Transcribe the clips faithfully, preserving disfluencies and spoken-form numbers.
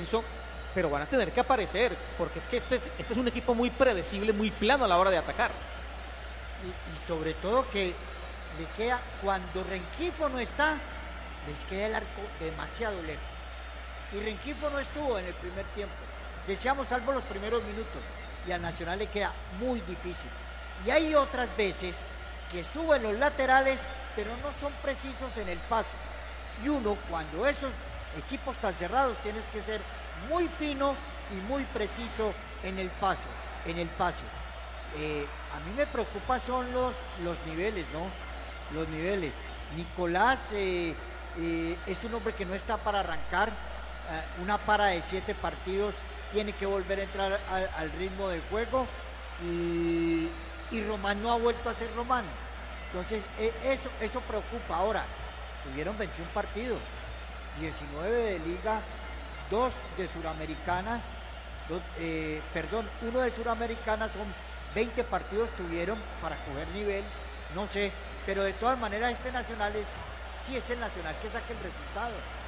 descenso, pero van a tener que aparecer, porque es que este es, este es un equipo muy predecible, muy plano a la hora de atacar. Y, y sobre todo que le queda, cuando Rengifo no está, les queda el arco demasiado lejos. Y Rengifo no estuvo en el primer tiempo. Decíamos salvo los primeros minutos. Y al Nacional le queda muy difícil. Y hay otras veces que suben los laterales, pero no son precisos en el pase. Y uno, cuando esos equipos tan cerrados, tienes que ser muy fino y muy preciso en el pase. En el pase. Eh, a mí me preocupa son los, los niveles, ¿no? Los niveles. Nicolás eh, eh, es un hombre que no está para arrancar. Eh, una para de siete partidos, tiene que volver a entrar al, al ritmo de juego. Y, y Román no ha vuelto a ser Román. Entonces, eh, eso, eso preocupa. Ahora, tuvieron veintiún partidos, diecinueve de Liga, dos de Suramericana, dos, eh, perdón, uno de Suramericana, son veinte partidos tuvieron para coger nivel, no sé, pero de todas maneras este Nacional es, sí es el Nacional que saque el resultado.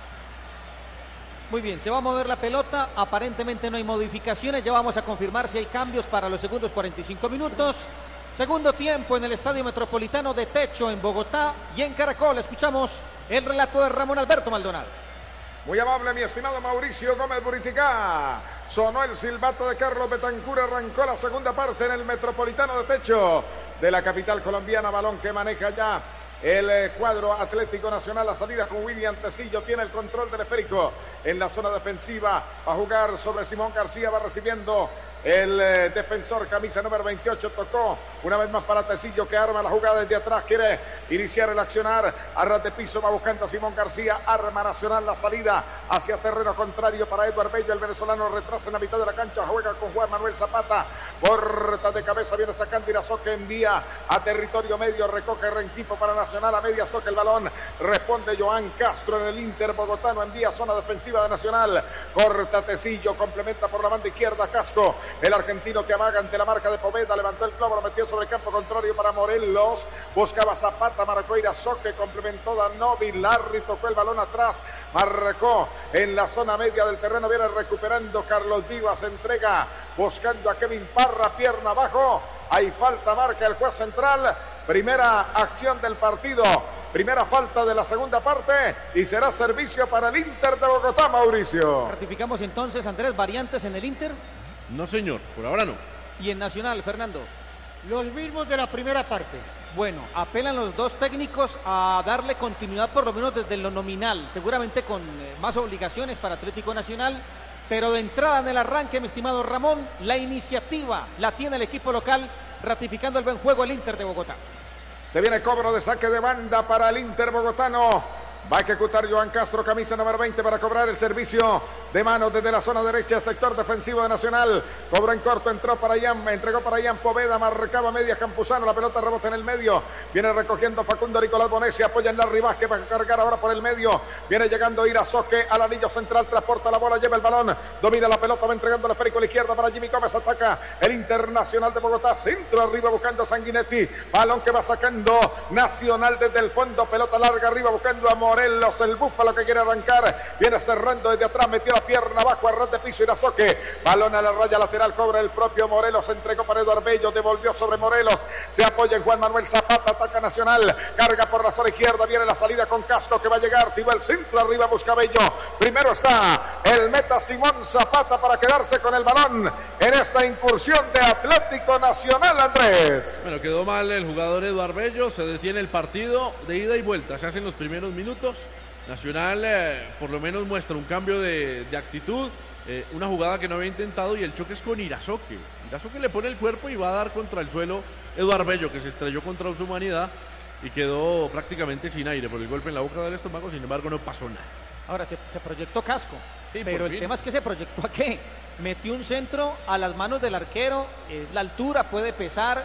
Muy bien, se va a mover la pelota, aparentemente no hay modificaciones, ya vamos a confirmar si hay cambios para los segundos cuarenta y cinco minutos. Segundo tiempo en el Estadio Metropolitano de Techo en Bogotá y en Caracol. Escuchamos el relato de Ramón Alberto Maldonado. Muy amable, mi estimado Mauricio Gómez Buriticá. Sonó el silbato de Carlos Betancur, arrancó la segunda parte en el Metropolitano de Techo de la capital colombiana. Balón que maneja ya el cuadro Atlético Nacional. La salida con William Tecillo, tiene el control del esférico en la zona defensiva. Va a jugar sobre Simón García, va recibiendo el eh, defensor, camisa número veintiocho, tocó una vez más para Tecillo, que arma la jugada desde atrás, quiere iniciar el accionar, a ras de piso va buscando a Simón García, arma Nacional la salida hacia terreno contrario para Eduardo Bello, el venezolano retrasa en la mitad de la cancha, juega con Juan Manuel Zapata, corta de cabeza, viene sacando Irazoque, envía a territorio medio, recoge Rengifo para Nacional, a medias toca el balón, responde Joan Castro en el Inter bogotano, envía zona defensiva de Nacional, corta Tecillo, complementa por la banda izquierda Casco, el argentino que amaga ante la marca de Poveda, levantó el globo, lo metió sobre el campo contrario para Morelos, buscaba Zapata, marcó Irazoque, complementó Danovi, Larry tocó el balón atrás, marcó en la zona media del terreno, viene recuperando Carlos Vivas, entrega, buscando a Kevin Parra, pierna abajo, hay falta, marca el juez central, primera acción del partido, primera falta de la segunda parte y será servicio para el Inter de Bogotá, Mauricio. Ratificamos entonces, Andrés, variantes en el Inter. No, señor, por ahora no. ¿Y en Nacional, Fernando? Los mismos de la primera parte. Bueno, apelan los dos técnicos a darle continuidad por lo menos desde lo nominal, seguramente con eh, más obligaciones para Atlético Nacional, pero de entrada en el arranque, mi estimado Ramón, la iniciativa la tiene el equipo local, ratificando el buen juego el Inter de Bogotá. Se viene cobro de saque de banda para el Inter bogotano. Va a ejecutar Joan Castro, camisa número veinte, para cobrar el servicio de mano desde la zona derecha, sector defensivo de Nacional. Cobró en corto, entró para Ian, entregó para Ian Poveda, marcaba media Campuzano, la pelota rebota en el medio. Viene recogiendo Facundo Nicolás Bonesi, apoya en Larry Vázquez, va a cargar ahora por el medio. Viene llegando Irazoque al anillo central, transporta la bola, lleva el balón, domina la pelota, va entregando el esférico a la izquierda para Jimmy Gómez, ataca el Internacional de Bogotá, centro arriba buscando a Sanguinetti, balón que va sacando Nacional desde el fondo, pelota larga arriba buscando a Morelos, el búfalo que quiere arrancar, viene cerrando desde atrás, metió la pierna abajo a ras de piso Irazoque, balón a la raya lateral, cobra el propio Morelos, entregó para Eduardo Bello, devolvió sobre Morelos, se apoya en Juan Manuel Zapata, ataca Nacional, carga por la zona izquierda, viene la salida con Casco que va a llegar, tira el centro arriba, busca Bello, primero está el meta Simón Zapata para quedarse con el balón en esta incursión de Atlético Nacional, Andrés. Bueno, quedó mal el jugador Eduardo Bello, se detiene el partido de ida y vuelta, se hacen los primeros minutos. Nacional eh, por lo menos muestra un cambio de, de actitud, eh, una jugada que no había intentado y el choque es con Irazoque. Irazoque le pone el cuerpo y va a dar contra el suelo Eduardo Bello, que se estrelló contra su humanidad y quedó prácticamente sin aire por el golpe en la boca del estómago, sin embargo no pasó nada. Ahora se, se proyectó Casco, sí, pero el fin. tema es que se proyectó a qué, metió un centro a las manos del arquero, es la altura, puede pesar,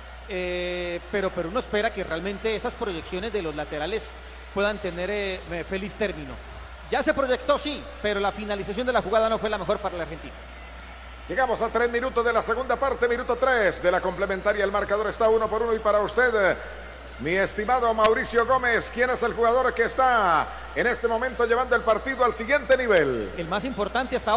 eh, pero, pero uno espera que realmente esas proyecciones de los laterales puedan tener eh, feliz término. Ya se proyectó, sí, pero la finalización de la jugada no fue la mejor para el argentino. Llegamos a tres minutos de la segunda parte, minuto tres de la complementaria. El marcador está uno por uno y para usted, mi estimado Mauricio Gómez, ¿quién es el jugador que está en este momento llevando el partido al siguiente nivel? El más importante hasta